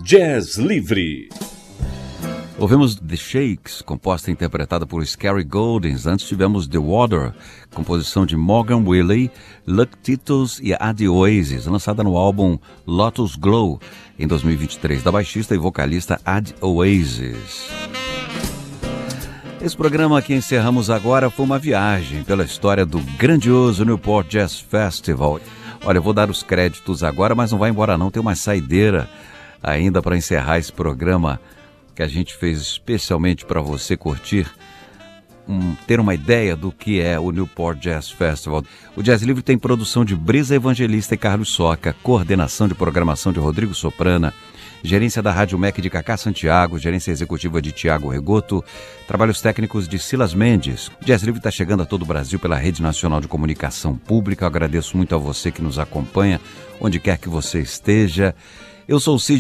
Jazz Livre. Ouvimos The Shakes, composta e interpretada por Scary Goldings. Antes tivemos The Water, composição de Morgan Willey, Luke Titus e Adi Oasis, lançada no álbum Lotus Glow, em 2023, da baixista e vocalista Adi Oasis. Esse programa que encerramos agora foi uma viagem pela história do grandioso Newport Jazz Festival. Olha, eu vou dar os créditos agora, mas não vai embora não, tem uma saideira ainda para encerrar esse programa que a gente fez especialmente para você curtir, ter uma ideia do que é o Newport Jazz Festival. O Jazz Livre tem produção de Brisa Evangelista e Carlos Soca, coordenação de programação de Rodrigo Soprana, gerência da Rádio MEC de Cacá Santiago, gerência executiva de Tiago Regoto, trabalhos técnicos de Silas Mendes. O Jazz Livre está chegando a todo o Brasil pela Rede Nacional de Comunicação Pública. Eu agradeço muito a você que nos acompanha, onde quer que você esteja. Eu sou o Cid